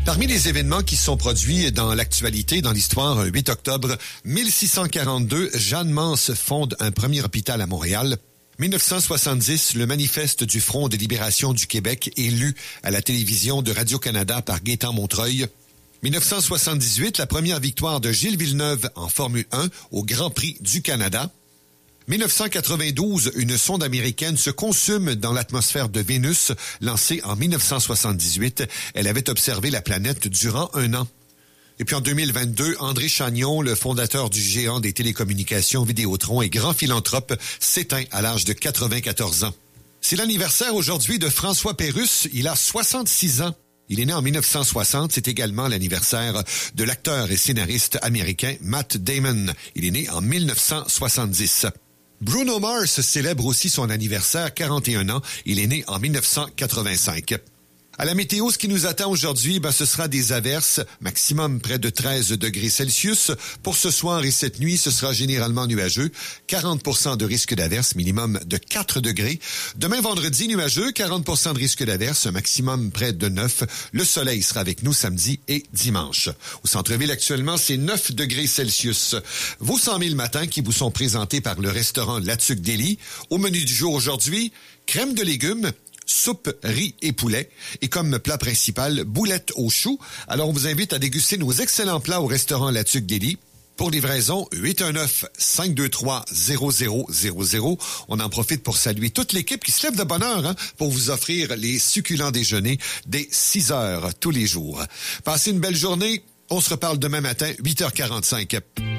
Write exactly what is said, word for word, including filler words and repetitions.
Parmi les événements qui se sont produits dans l'actualité, dans l'histoire, un huit octobre mille six cent quarante-deux, Jeanne Mance fonde un premier hôpital à Montréal. mille neuf cent soixante-dix, le manifeste du Front de libération du Québec est lu à la télévision de Radio-Canada par Gaétan Montreuil. mille neuf cent soixante-dix-huit, la première victoire de Gilles Villeneuve en Formule un au Grand Prix du Canada. mille neuf cent quatre-vingt-douze, une sonde américaine se consume dans l'atmosphère de Vénus, lancée en mille neuf cent soixante-dix-huit. Elle avait observé la planète durant un an. Et puis en deux mille vingt-deux, André Chagnon, le fondateur du géant des télécommunications Vidéotron et grand philanthrope, s'éteint à l'âge de quatre-vingt-quatorze ans. C'est l'anniversaire aujourd'hui de François Pérusse. Il a soixante-six ans. Il est né en mille neuf cent soixante. C'est également l'anniversaire de l'acteur et scénariste américain Matt Damon. Il est né en mille neuf cent soixante-dix. Bruno Mars célèbre aussi son anniversaire, quarante et un ans. Il est né en mille neuf cent quatre-vingt-cinq. À la météo, ce qui nous attend aujourd'hui, ben, ce sera des averses, maximum près de treize degrés Celsius. Pour ce soir et cette nuit, ce sera généralement nuageux. quarante pour cent de risque d'averse, minimum de quatre degrés. Demain, vendredi, nuageux, quarante pour cent de risque d'averse, maximum près de neuf. Le soleil sera avec nous samedi et dimanche. Au centre-ville, actuellement, c'est neuf degrés Celsius. Vos cent mille matins qui vous sont présentés par le restaurant La Tuque d'Élie. Au menu du jour aujourd'hui, crème de légumes, soupe, riz et poulet. Et comme plat principal, boulettes aux choux. Alors, on vous invite à déguster nos excellents plats au restaurant La Tuque d'Élie. Pour livraison, huit un neuf, cinq deux trois, zéro zéro zéro zéro. On en profite pour saluer toute l'équipe qui se lève de bonne heure hein, pour vous offrir les succulents déjeuners dès six heures tous les jours. Passez une belle journée. On se reparle demain matin, huit heures quarante-cinq.